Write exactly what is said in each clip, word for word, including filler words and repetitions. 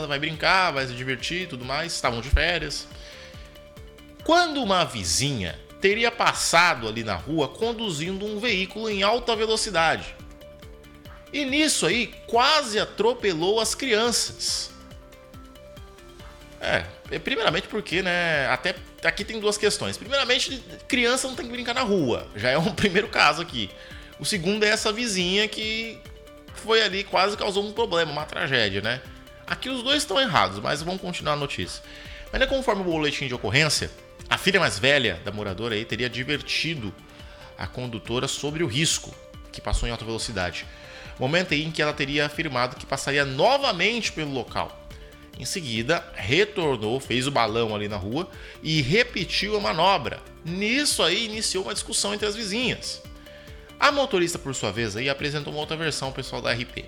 vai brincar, vai se divertir e tudo mais, estavam de férias. Quando uma vizinha teria passado ali na rua conduzindo um veículo em alta velocidade. E nisso aí quase atropelou as crianças. É, primeiramente porque, né, até aqui tem duas questões. Primeiramente, criança não tem que brincar na rua, já é um primeiro caso aqui. O segundo é essa vizinha que foi ali, quase causou um problema, uma tragédia, né? Aqui os dois estão errados, mas vamos continuar a notícia. Mas, né, conforme o boletim de ocorrência, a filha mais velha da moradora aí teria advertido a condutora sobre o risco que passou em alta velocidade. Momento aí em que ela teria afirmado que passaria novamente pelo local. Em seguida, retornou, fez o balão ali na rua e repetiu a manobra. Nisso aí iniciou uma discussão entre as vizinhas. A motorista, por sua vez, aí apresentou uma outra versão ao pessoal da R P.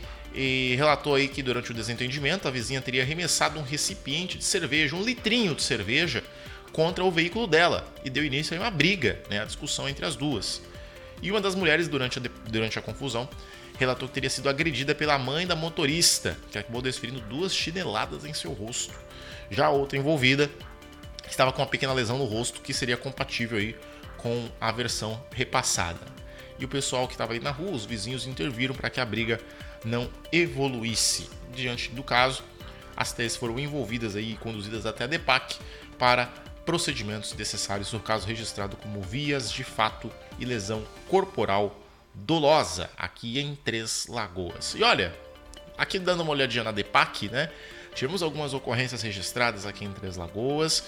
E relatou aí que durante o desentendimento a vizinha teria arremessado um recipiente de cerveja, um litrinho de cerveja, contra o veículo dela e deu início a uma briga, né, a discussão entre as duas. E uma das mulheres, durante a, durante a confusão, relatou que teria sido agredida pela mãe da motorista, que acabou desferindo duas chineladas em seu rosto. Já a outra envolvida estava com uma pequena lesão no rosto que seria compatível aí com a versão repassada. E o pessoal que estava ali na rua, os vizinhos, interviram para que a briga não evoluísse. Diante do caso, as T S foram envolvidas aí e conduzidas até a DEPAC para procedimentos necessários no caso registrado como vias de fato e lesão corporal dolosa aqui em Três Lagoas. E olha, aqui dando uma olhadinha na DEPAC, né? Tivemos algumas ocorrências registradas aqui em Três Lagoas.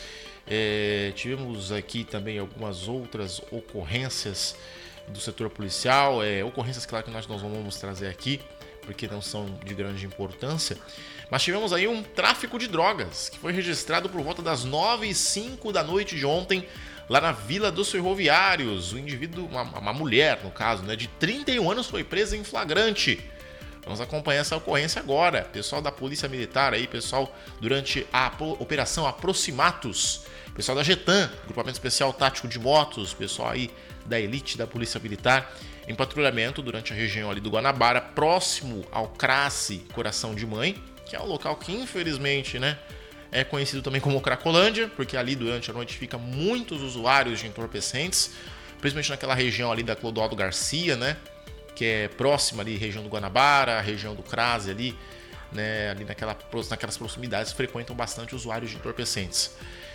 É, tivemos aqui também algumas outras ocorrências do setor policial, é, ocorrências, claro, que nós, nós não vamos trazer aqui, porque não são de grande importância. Mas tivemos aí um tráfico de drogas, que foi registrado por volta das nove e cinco da noite de ontem, lá na Vila dos Ferroviários. O indivíduo, uma, uma mulher, no caso, né, de trinta e um anos, foi presa em flagrante. Vamos acompanhar essa ocorrência agora. Pessoal da Polícia Militar aí, pessoal durante a Operação Aproximatos, pessoal da Getan, Grupamento Especial Tático de Motos, pessoal aí da elite da Polícia Militar, em patrulhamento durante a região ali do Guanabara, próximo ao CRASE Coração de Mãe, que é um local que infelizmente, né, é conhecido também como Cracolândia, porque ali durante a noite fica muitos usuários de entorpecentes, principalmente naquela região ali da Clodoaldo Garcia, né, que é próxima ali, região do Guanabara, a região do CRASE ali, né, ali naquela, naquelas proximidades frequentam bastante usuários de entorpecentes.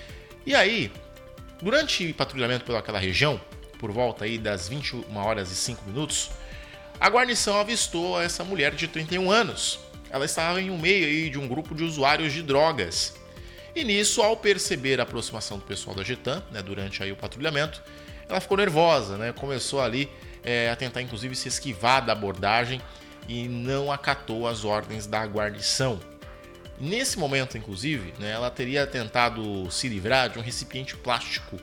E aí, durante o patrulhamento pelaquela região, por volta aí das vinte e uma horas e cinco minutos, a guarnição avistou essa mulher de trinta e um anos. Ela estava em um meio aí de um grupo de usuários de drogas. E nisso, ao perceber a aproximação do pessoal da Getan, né, durante aí o patrulhamento, ela ficou nervosa, né, começou ali é, a tentar inclusive se esquivar da abordagem e não acatou as ordens da guarnição. Nesse momento, inclusive, né, ela teria tentado se livrar de um recipiente plástico.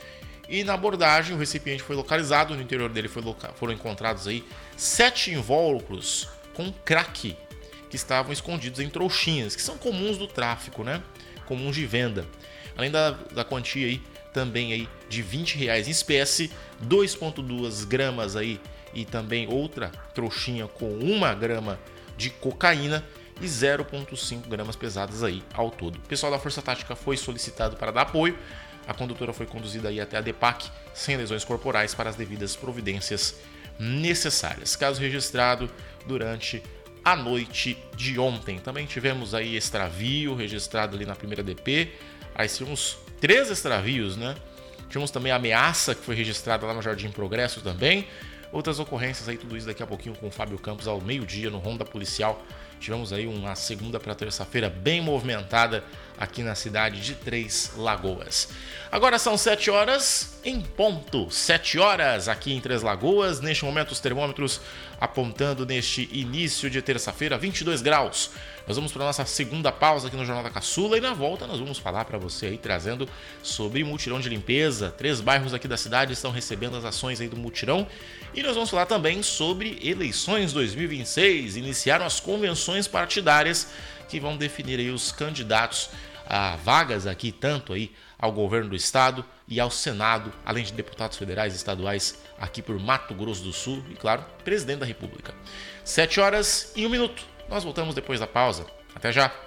E na abordagem, o recipiente foi localizado, no interior dele foi loca- foram encontrados aí sete invólucros com crack que estavam escondidos em trouxinhas, que são comuns do tráfico, né? Comuns de venda. Além da, da quantia aí, também aí de vinte reais em espécie, dois vírgula dois gramas aí e também outra trouxinha com uma grama de cocaína e zero vírgula cinco gramas pesadas aí ao todo. O pessoal da Força Tática foi solicitado para dar apoio. A condutora foi conduzida aí até a DEPAC sem lesões corporais para as devidas providências necessárias. Caso registrado durante a noite de ontem. Também tivemos aí extravio registrado ali na primeira D P. Aí tivemos três extravios, né? Tivemos também a ameaça que foi registrada lá no Jardim Progresso também. Outras ocorrências aí, tudo isso daqui a pouquinho com o Fábio Campos ao meio-dia no Ronda Policial. Tivemos aí uma segunda para terça-feira bem movimentada aqui na cidade de Três Lagoas. Agora são sete horas em ponto. sete horas aqui em Três Lagoas. Neste momento os termômetros apontando neste início de terça-feira vinte e dois graus. Nós vamos para a nossa segunda pausa aqui no Jornal da Caçula e na volta nós vamos falar para você aí trazendo sobre mutirão de limpeza. Três bairros aqui da cidade estão recebendo as ações aí do mutirão e nós vamos falar também sobre eleições dois mil e vinte e seis. Iniciaram as convenções partidárias que vão definir aí os candidatos a vagas aqui, tanto aí ao governo do estado e ao Senado, além de deputados federais e estaduais aqui por Mato Grosso do Sul e, claro, presidente da República. Sete horas e um minuto. Nós voltamos depois da pausa. Até já!